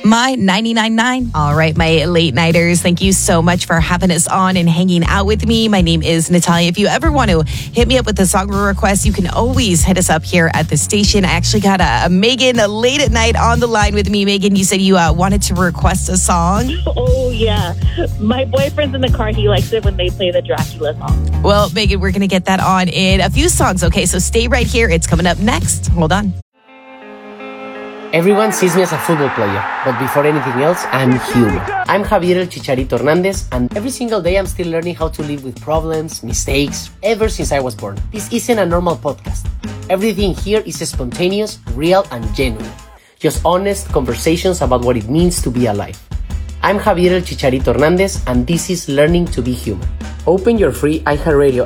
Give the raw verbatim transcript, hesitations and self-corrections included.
My ninety-nine point nine. All right, my late nighters, thank you so much for having us on and hanging out with me. My name is Natalia. If you ever want to hit me up with a song request, you can always hit us up here at the station. I actually got a, a Megan a late at night on the line with me. Megan, you said you uh, wanted to request a song. Oh, yeah. My boyfriend's in the car. He likes it when they play the Dracula song. Well, Megan, we're going to get that on in a few songs, okay? So stay right here. It's coming up next. Hold on. Everyone sees me as a football player, but before anything else, I'm human. I'm Javier El Chicharito Hernandez, and every single day I'm still learning how to live with problems, mistakes, ever since I was born. This isn't a normal podcast. Everything here is spontaneous, real, and genuine. Just honest conversations about what it means to be alive. I'm Javier El Chicharito Hernandez, and this is Learning to be Human. Open your free iHeartRadio